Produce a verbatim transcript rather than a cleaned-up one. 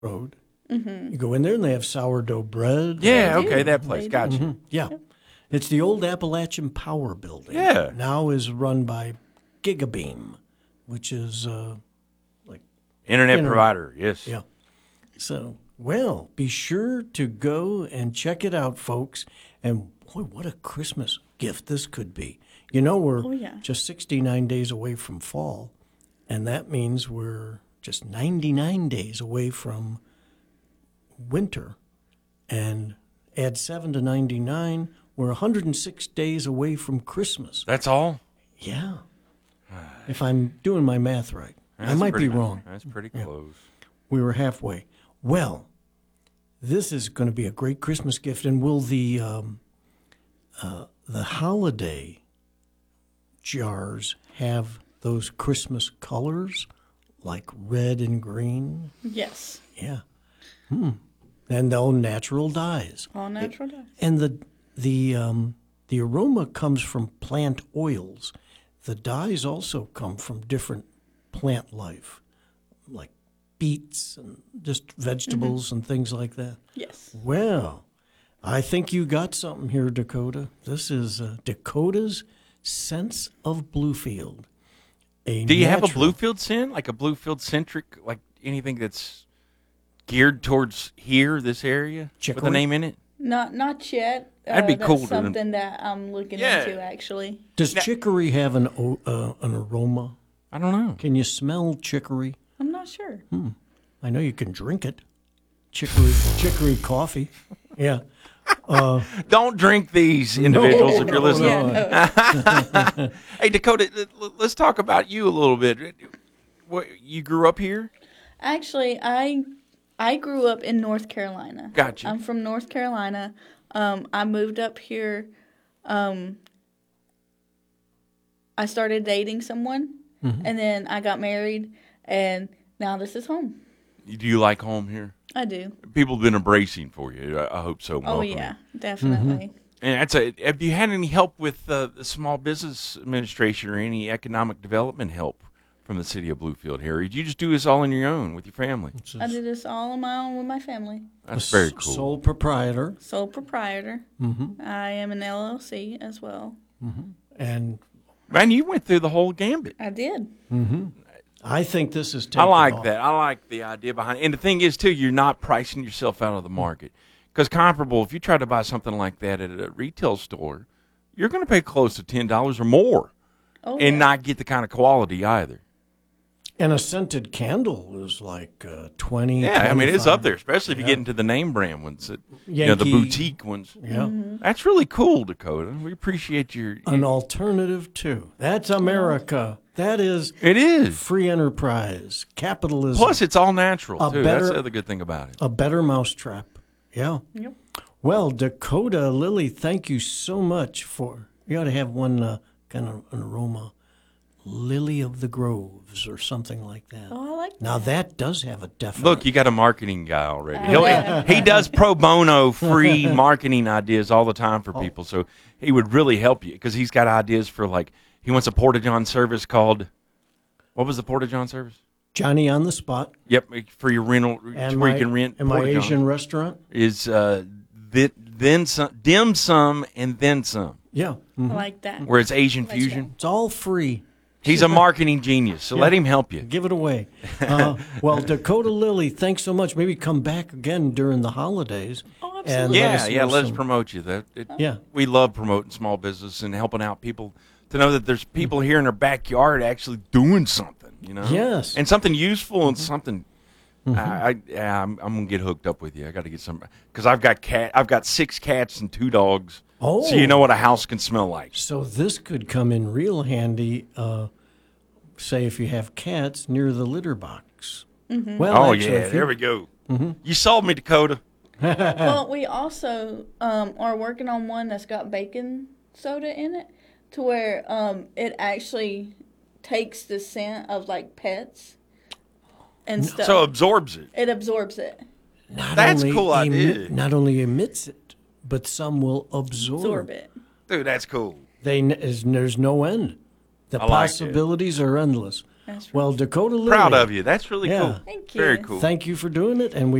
Road. Mm-hmm. You go in there and they have sourdough bread. Yeah, okay, that place. Gotcha. Mm-hmm. Yeah. Yep. It's the old Appalachian Power Building. Yeah. Now is run by Gigabeam, which is uh, like Internet, Internet provider, yes. Yeah. So, well, be sure to go and check it out, folks. And boy, what a Christmas gift this could be. You know, we're oh, yeah. just sixty-nine days away from fall, and that means we're just ninety-nine days away from winter. And add seven to ninety-nine, we're one hundred six days away from Christmas. That's all? Yeah. If I'm doing my math right. That's I might pretty, be wrong. That's pretty Yeah. close. We were halfway. Well, this is going to be a great Christmas gift. And will the um, uh, the holiday jars have those Christmas colors like red and green? Yes. Yeah. Hmm. And all natural dyes. All natural dyes. And the the um, the aroma comes from plant oils. The dyes also come from different plant life, like beets and just vegetables mm-hmm. and things like that. Yes. Well, I think you got something here, Dakota. This is uh, Dakota's Sense of Bluefield. A Do you natural... have a Bluefield scent, like a Bluefield-centric, like anything that's geared towards here, this area, Chicory? with a name in it? Not not yet. That'd be uh, cool That's to them. something that I'm looking Yeah. into, actually. Does Now- chicory have an o- uh, an aroma? I don't know. Can you smell chicory? I'm not sure. I know you can drink it. Chicory, chicory coffee. Yeah. Don't drink these individuals if you're no, listening. Yeah, no. Hey, Dakota, l- l- let's talk about you a little bit. What, you grew up here? Actually, I I grew up in North Carolina. Gotcha. I'm from North Carolina. Um, I moved up here. Um, I started dating someone, Mm-hmm. and then I got married, and now this is home. Do you like home here? I do. People have been embracing for you. I, I hope so. Oh, welcoming. yeah, definitely. And that's a, have you had any help with uh, the Small Business Administration or any economic development help from the city of Bluefield here? Or did you just do this all on your own with your family? I did this all on my own with my family. That's very cool. Sole proprietor. Sole proprietor. Mm-hmm. I am an L L C as well. And Man, you went through the whole gambit. I did. I think this is taking I like off. that. I like the idea behind it. And the thing is, too, you're not pricing yourself out of the market. Because comparable, if you try to buy something like that at a retail store, you're going to pay close to ten dollars or more Oh, and yeah. not get the kind of quality either. And a scented candle is like uh, twenty. Yeah, I mean, it's up twenty-five. there, especially if you Yeah. get into the name brand ones, that, you know, the Yankee- boutique ones. Yeah. That's really cool, Dakota. We appreciate your. An alternative too. That's America. That is It is. free enterprise, capitalism. Plus, it's all natural, A too. That's better- the other good thing about it. a better mousetrap. Yeah. Yep. Well, Dakota, Lily, thank you so much for. You ought to have one uh, kind of an aroma, Lily of the Groves or something like that. Oh, I like that. Now that does have a definite. Look, you got a marketing guy already. He'll, he does pro bono free marketing ideas all the time for people, so he would really help you because he's got ideas for, like, he wants a Porta-John service called, what was the Porta-John service? Johnny on the spot. Yep, for your rental, And where my, you can rent and my Porta-Johns. Asian restaurant. Is uh, th- then some, dim sum and then some, Yeah. I Mhm. like that. where it's Asian Like fusion. It's all free. He's a marketing genius, so let him help you. Give it away. Uh, well, Dakota Lily, thanks so much. Maybe come back again during the holidays. Oh, And absolutely. let Yeah, us yeah, know let us some- promote you. That it, Yeah. we love promoting small business and helping out people to know that there's people here in their backyard actually doing something, you know? Yes. And something useful and something. I, I yeah, I'm, I'm gonna get hooked up with you. I got to get some because I've got cat. I've got six cats and two dogs. Oh. So you know what a house can smell like. So this could come in real handy, uh, say, if you have cats near the litter box. Mm-hmm. Well, Oh actually, yeah, if you- there we go. You sold me, Dakota. Well, we also um, are working on one that's got baking soda in it, to where um, it actually takes the scent of like pets and stuff. So absorbs it. it absorbs it, Not That's only cool idea. Not only emits it, but some will absorb, absorb it. Dude, that's cool. They n- is, there's no end. The I like it. possibilities are endless. That's Well, Dakota Lily. Proud of you. That's really Yeah. cool. Thank you. Very cool. Thank you for doing it, and we